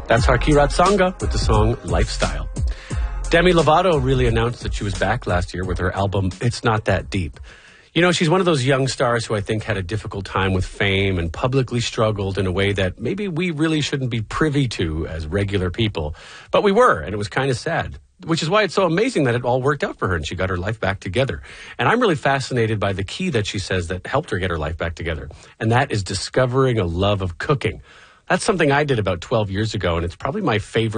That's Harkirat Sangha with the song Lifestyle. Demi Lovato really announced that she was back last year with her album It's Not That Deep. You know, she's one of those young stars who I think had a difficult time with fame and publicly struggled in a way that maybe we really shouldn't be privy to as regular people. But we were, and it was kind of sad. Which is why it's so amazing that it all worked out for her and she got her life back together. And I'm really fascinated by the key that she says that helped her get her life back together. And that is discovering a love of cooking. That's something I did about 12 years ago, and it's probably my favorite